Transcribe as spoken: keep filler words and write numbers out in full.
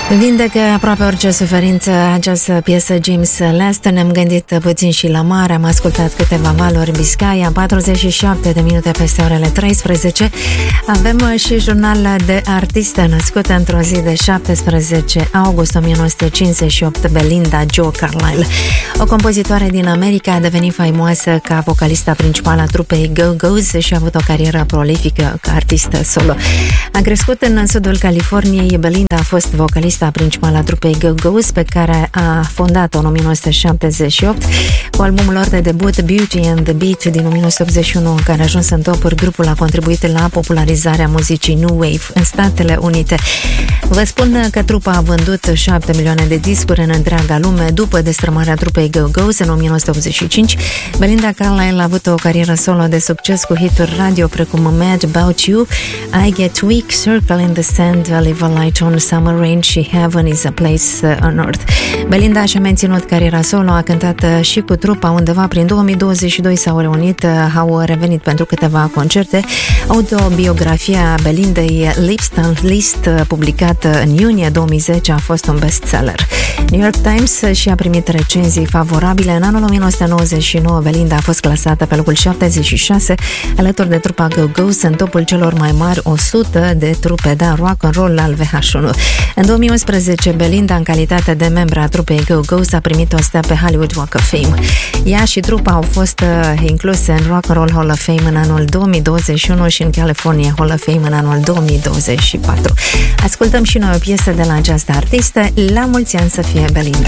Vindecă aproape orice suferință această piesă James Last. Ne-am gândit puțin și la mare. Am ascultat câteva valori Biscaya. Patruzeci și șapte de minute peste orele treisprezece. Avem și jurnal de artistă născută într-o zi de șaptesprezece august o mie nouă sute cincizeci și opt, Belinda Joe Carlisle. O compozitoare din America, a devenit faimoasă ca vocalista principală a trupei Go-Go's și a avut o carieră prolifică ca artistă solo. A crescut în sudul Californiei. Belinda a fost vocalista principală a trupei Go-Go's, pe care a fondat-o în o mie nouă sute șaptezeci și opt cu albumul lor de debut Beauty and the Beat din o mie nouă sute optzeci și unu, în care a ajuns în topuri. Grupul a contribuit la popularizarea muzicii New Wave în Statele Unite. Vă spun că trupa a vândut șapte milioane de discuri în întreaga lume. După destrămarea trupei Go-Go's în o mie nouă sute optzeci și cinci, Belinda Carlisle a avut o carieră solo de succes cu hituri radio precum Mad About You, I Get Weak, Circle in the Sand, Live a Light on Summer Rain și Heaven is a Place on Earth. Belinda și-a menținut cariera solo, a cântat și cu trupa. Undeva prin două mii douăzeci și doi s-au reunit, au revenit pentru câteva concerte. Autobiografia Belindei Lipston List, publicată în iunie două mii zece, a fost un bestseller. New York Times și-a primit recenzii favorabile. În anul o mie nouă sute nouăzeci și nouă, Belinda a fost clasată pe locul șaptezeci și șase, alături de trupa Go-Go's, în topul celor mai mari o sută de trupe de rock and roll al V H unu. În două mii unsprezece, Belinda, în calitate de membra a trupei Go-Go's, a primit o stea pe Hollywood Walk of Fame. Ea și trupa au fost uh, incluse în Rock and Roll Hall of Fame în anul două mii douăzeci și unu și în California Hall of Fame în anul două mii douăzeci și patru. Ascultăm și noi o piesă de la această artistă. La mulți ani să fie, Belinda!